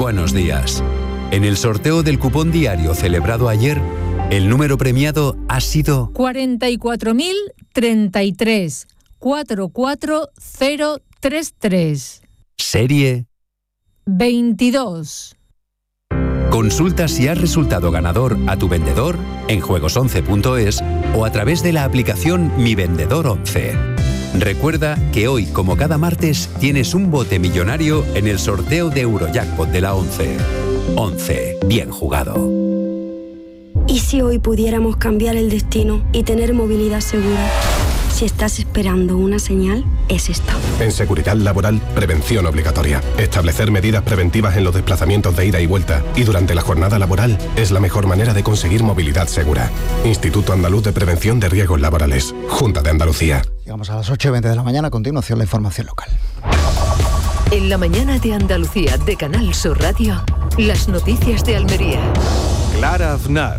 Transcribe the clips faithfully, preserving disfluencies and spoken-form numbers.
Buenos días. En el sorteo del cupón diario celebrado ayer, el número premiado ha sido cuarenta y cuatro mil treinta y tres, cuatro cuatro cero tres tres. Serie veintidós. Consulta si has resultado ganador a tu vendedor en juegos once punto es o a través de la aplicación Mi Vendedor once. Recuerda que hoy, como cada martes, tienes un bote millonario en el sorteo de Eurojackpot de la once. once. Bien jugado. ¿Y si hoy pudiéramos cambiar el destino y tener movilidad segura? Si estás esperando una señal, es esta. En seguridad laboral, prevención obligatoria. Establecer medidas preventivas en los desplazamientos de ida y vuelta y durante la jornada laboral es la mejor manera de conseguir movilidad segura. Instituto Andaluz de Prevención de Riesgos Laborales. Junta de Andalucía. Llegamos a las ocho y veinte de la mañana. A continuación, la información local. En la mañana de Andalucía de Canal Sur Radio, las noticias de Almería. Clara Aznar.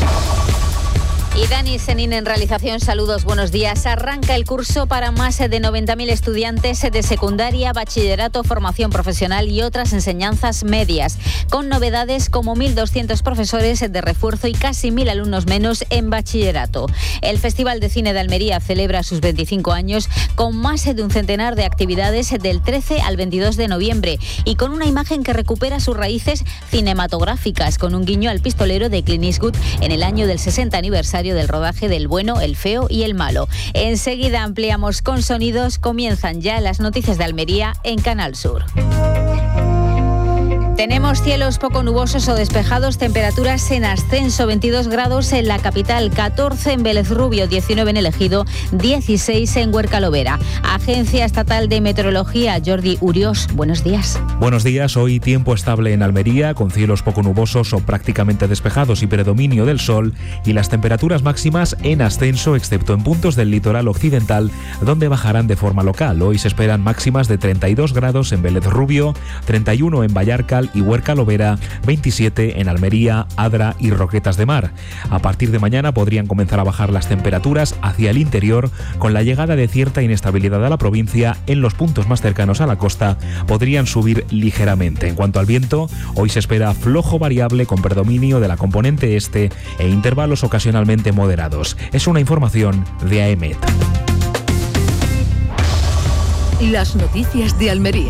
Y Dani Senín en realización, saludos, buenos días. Arranca el curso para más de noventa mil estudiantes de secundaria, bachillerato, formación profesional y otras enseñanzas medias, con novedades como mil doscientos profesores de refuerzo y casi mil alumnos menos en bachillerato. El Festival de Cine de Almería celebra sus veinticinco años con más de un centenar de actividades del trece al veintidós de noviembre y con una imagen que recupera sus raíces cinematográficas, con un guiño al pistolero de Clint Eastwood en el año del sesenta aniversario del rodaje del Bueno, el Feo y el Malo. Enseguida ampliamos con sonidos. Comienzan ya las noticias de Almería en Canal Sur. Tenemos cielos poco nubosos o despejados, temperaturas en ascenso, veintidós grados en la capital, catorce en Vélez Rubio, diecinueve en El Ejido, dieciséis en Huerca-Lovera. Agencia Estatal de Meteorología, Jordi Uriós, buenos días. Buenos días, hoy tiempo estable en Almería, con cielos poco nubosos o prácticamente despejados y predominio del sol, y las temperaturas máximas en ascenso, excepto en puntos del litoral occidental, donde bajarán de forma local. Hoy se esperan máximas de treinta y dos grados en Vélez Rubio, treinta y uno en Vallarcal y Huerca-Lovera, veintisiete en Almería, Adra y Roquetas de Mar. A partir de mañana podrían comenzar a bajar las temperaturas hacia el interior, con la llegada de cierta inestabilidad a la provincia. En los puntos más cercanos a la costa podrían subir ligeramente. En cuanto al viento, hoy se espera flojo variable con predominio de la componente este e intervalos ocasionalmente moderados. Es una información de A E M E T. Las noticias de Almería.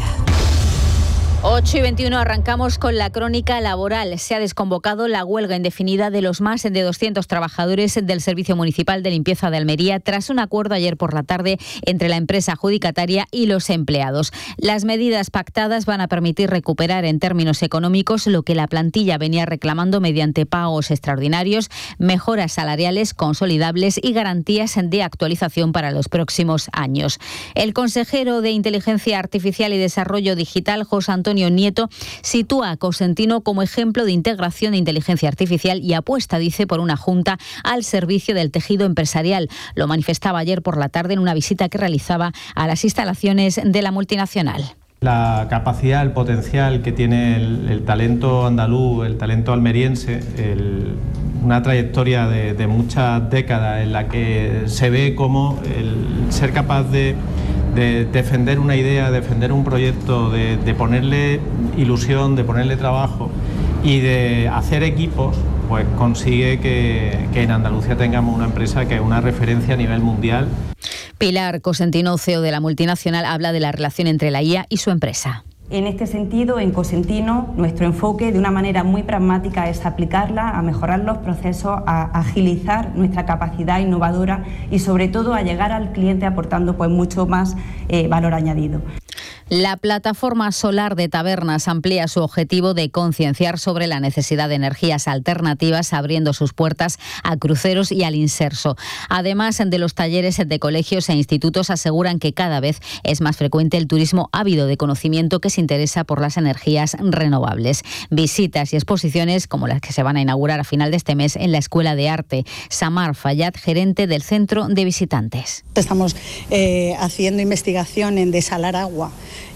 ocho y veintiuno, arrancamos con la crónica laboral. Se ha desconvocado la huelga indefinida de los más de doscientos trabajadores del Servicio Municipal de Limpieza de Almería tras un acuerdo ayer por la tarde entre la empresa adjudicataria y los empleados. Las medidas pactadas van a permitir recuperar en términos económicos lo que la plantilla venía reclamando mediante pagos extraordinarios, mejoras salariales consolidables y garantías de actualización para los próximos años. El consejero de Inteligencia Artificial y Desarrollo Digital, José Antonio Nieto, sitúa a Cosentino como ejemplo de integración de inteligencia artificial y apuesta, dice, por una junta al servicio del tejido empresarial. Lo manifestaba ayer por la tarde en una visita que realizaba a las instalaciones de la multinacional. La capacidad, el potencial que tiene el, el talento andaluz, el talento almeriense, el, una trayectoria de, de muchas décadas en la que se ve como el ser capaz de de defender una idea, defender un proyecto, de, de ponerle ilusión, de ponerle trabajo y de hacer equipos, pues consigue que, que en Andalucía tengamos una empresa que es una referencia a nivel mundial. Pilar Cosentino, C E O de la multinacional, habla de la relación entre la I A y su empresa. En este sentido, en Cosentino, nuestro enfoque de una manera muy pragmática es aplicarla a mejorar los procesos, a agilizar nuestra capacidad innovadora y sobre todo a llegar al cliente aportando pues mucho más eh, valor añadido. La plataforma solar de Tabernas amplía su objetivo de concienciar sobre la necesidad de energías alternativas, abriendo sus puertas a cruceros y al inserso. Además de los talleres de colegios e institutos, aseguran que cada vez es más frecuente el turismo ávido de conocimiento que se interesa por las energías renovables. Visitas y exposiciones como las que se van a inaugurar a final de este mes en la Escuela de Arte. Samar Fayad, gerente del Centro de Visitantes. Estamos eh, haciendo investigación en desalar agua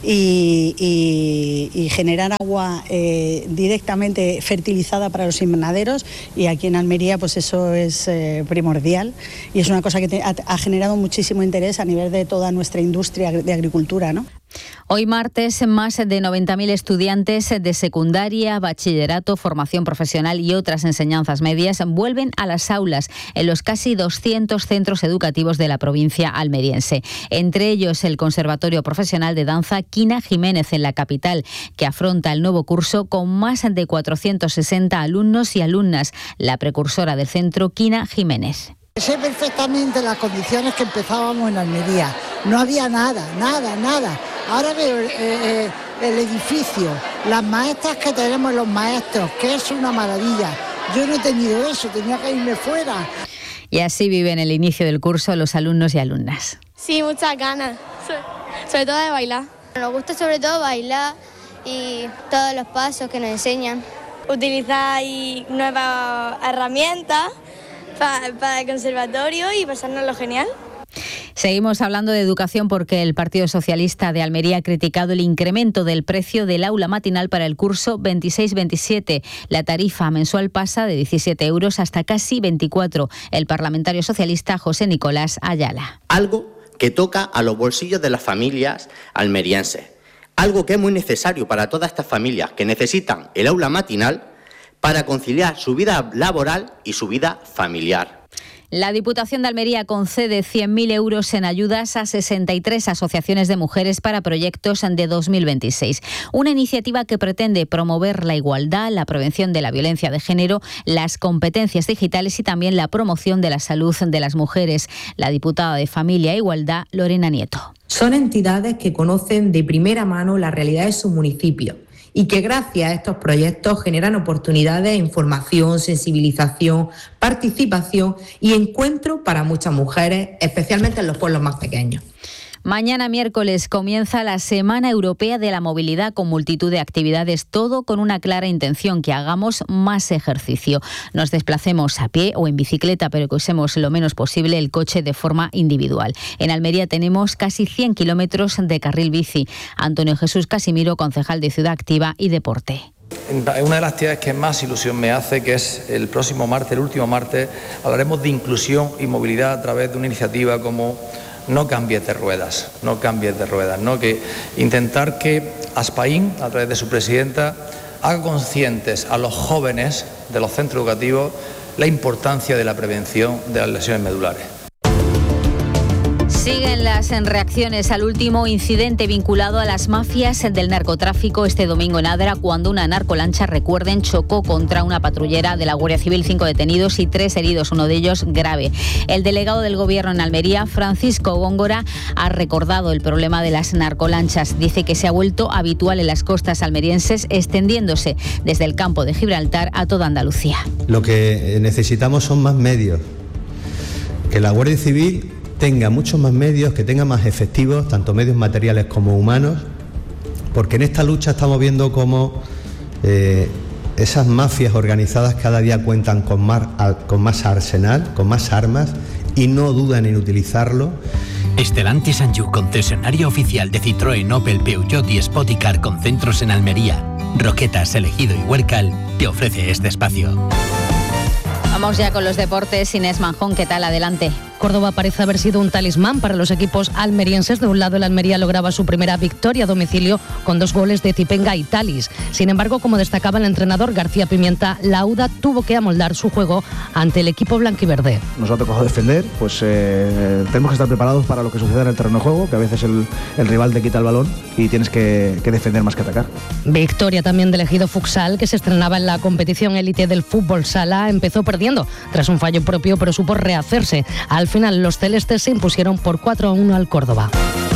y, y, y generar agua eh, directamente fertilizada para los invernaderos, y aquí en Almería pues eso es eh, primordial y es una cosa que te, ha, ha generado muchísimo interés a nivel de toda nuestra industria de agricultura, ¿no? Hoy martes, más de noventa mil estudiantes de secundaria, bachillerato, formación profesional y otras enseñanzas medias vuelven a las aulas en los casi doscientos centros educativos de la provincia almeriense. Entre ellos, el Conservatorio Profesional de Danza Quina Jiménez en la capital, que afronta el nuevo curso con más de cuatrocientos sesenta alumnos y alumnas. La precursora del centro, Quina Jiménez. Sé perfectamente las condiciones que empezábamos en Almería. No había nada, nada, nada. Ahora veo eh, eh, el edificio, las maestras que tenemos, los maestros, que es una maravilla. Yo no he tenido eso, tenía que irme fuera. Y así viven el inicio del curso los alumnos y alumnas. Sí, muchas ganas, sobre todo de bailar. Nos gusta sobre todo bailar y todos los pasos que nos enseñan. Utilizar nuevas herramientas para, para el conservatorio y pasárnoslo genial. Seguimos hablando de educación porque el Partido Socialista de Almería ha criticado el incremento del precio del aula matinal para el curso veintiséis veintisiete. La tarifa mensual pasa de diecisiete euros hasta casi veinticuatro. El parlamentario socialista José Nicolás Ayala. Algo que toca a los bolsillos de las familias almerienses. Algo que es muy necesario para todas estas familias que necesitan el aula matinal para conciliar su vida laboral y su vida familiar. La Diputación de Almería concede cien mil euros en ayudas a sesenta y tres asociaciones de mujeres para proyectos de dos mil veintiséis. Una iniciativa que pretende promover la igualdad, la prevención de la violencia de género, las competencias digitales y también la promoción de la salud de las mujeres. La diputada de Familia e Igualdad, Lorena Nieto. Son entidades que conocen de primera mano la realidad de su municipio y que gracias a estos proyectos generan oportunidades, información, sensibilización, participación y encuentro para muchas mujeres, especialmente en los pueblos más pequeños. Mañana miércoles comienza la Semana Europea de la Movilidad con multitud de actividades, todo con una clara intención, que hagamos más ejercicio. Nos desplacemos a pie o en bicicleta, pero que usemos lo menos posible el coche de forma individual. En Almería tenemos casi cien kilómetros de carril bici. Antonio Jesús Casimiro, concejal de Ciudad Activa y Deporte. Una de las actividades que más ilusión me hace, que es el próximo martes, el último martes, hablaremos de inclusión y movilidad a través de una iniciativa como No cambies de ruedas, no cambies de ruedas, ¿no? Que intentar que Aspaín, a través de su presidenta, haga conscientes a los jóvenes de los centros educativos la importancia de la prevención de las lesiones medulares. Siguen las reacciones al último incidente vinculado a las mafias del narcotráfico este domingo en Adra, cuando una narcolancha, recuerden, chocó contra una patrullera de la Guardia Civil, cinco detenidos y tres heridos, uno de ellos grave. El delegado del Gobierno en Almería, Francisco Góngora, ha recordado el problema de las narcolanchas. Dice que se ha vuelto habitual en las costas almerienses, extendiéndose desde el campo de Gibraltar a toda Andalucía. Lo que necesitamos son más medios. Que la Guardia Civil tenga muchos más medios, que tenga más efectivos, tanto medios materiales como humanos, porque en esta lucha estamos viendo cómo eh, esas mafias organizadas cada día cuentan con más, con más arsenal, con más armas, y no dudan en utilizarlo. Stellantis Sanju, concesionario oficial de Citroën, Opel, Peugeot y Spoticar con centros en Almería, Roquetas, Elegido y Huércal, te ofrece este espacio. Vamos ya con los deportes. Inés Manjón, ¿qué tal? Adelante. Córdoba parece haber sido un talismán para los equipos almerienses. De un lado, el Almería lograba su primera victoria a domicilio con dos goles de Zipenga y Talis. Sin embargo, como destacaba el entrenador García Pimienta, la AUDA tuvo que amoldar su juego ante el equipo blanquiverde. Nos ha tocado defender, pues eh, tenemos que estar preparados para lo que suceda en el terreno de juego, que a veces el, el rival te quita el balón y tienes que, que defender más que atacar. Victoria también del Ejido Futsal, que se estrenaba en la competición élite del fútbol sala. Empezó perdiendo tras un fallo propio, pero supo rehacerse. Al final, los celestes se impusieron por cuatro a uno al Córdoba.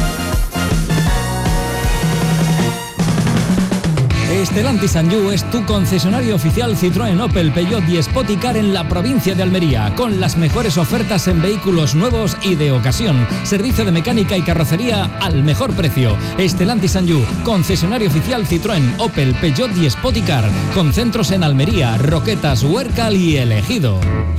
Stellantis Sanju es tu concesionario oficial Citroën, Opel, Peugeot y Spoticar en la provincia de Almería, con las mejores ofertas en vehículos nuevos y de ocasión. Servicio de mecánica y carrocería al mejor precio. Stellantis Sanju, concesionario oficial Citroën, Opel, Peugeot y Spoticar, con centros en Almería, Roquetas, Huércal y El Ejido.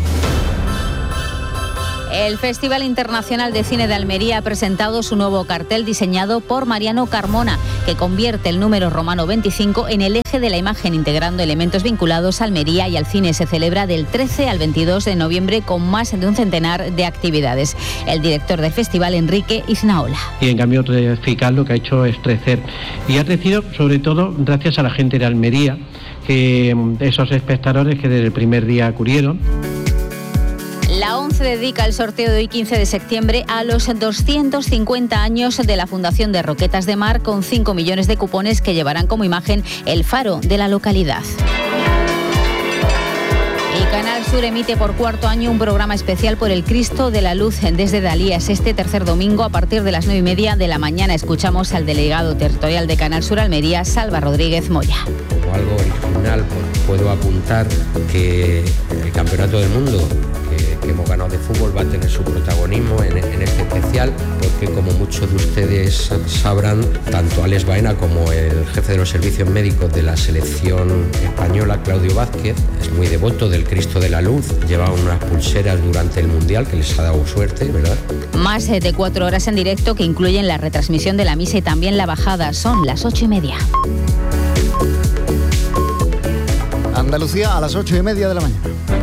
El Festival Internacional de Cine de Almería ha presentado su nuevo cartel diseñado por Mariano Carmona. que convierte el número romano veinticinco en el eje de la imagen, integrando elementos vinculados a Almería y al cine. Se celebra del trece al veintidós de noviembre con más de un centenar de actividades. El director del festival, Enrique Iznaola. Y en cambio Fical lo que ha hecho es crecer. Y ha crecido sobre todo gracias a la gente de Almería, que esos espectadores que desde el primer día acudieron. La ONCE dedica el sorteo de hoy, quince de septiembre, a los doscientos cincuenta años de la Fundación de Roquetas de Mar, con cinco millones de cupones que llevarán como imagen el faro de la localidad. Y Canal Sur emite por cuarto año un programa especial por el Cristo de la Luz desde Dalías. Este tercer domingo, a partir de las nueve y media de la mañana, escuchamos al delegado territorial de Canal Sur Almería, Salva Rodríguez Moya. Como algo original, pues puedo apuntar que el Campeonato del Mundo que, que hemos ganado de fútbol va a tener su protagonismo en, en este especial, porque como muchos de ustedes sabrán, tanto Alex Baena como el jefe de los servicios médicos de la selección española, Claudio Vázquez, es muy devoto del Cristo de la Luz. Lleva unas pulseras durante el Mundial que les ha dado suerte, ¿verdad? Más de cuatro horas en directo que incluyen la retransmisión de la misa y también la bajada. Son las ocho y media. Andalucía a las ocho y media de la mañana.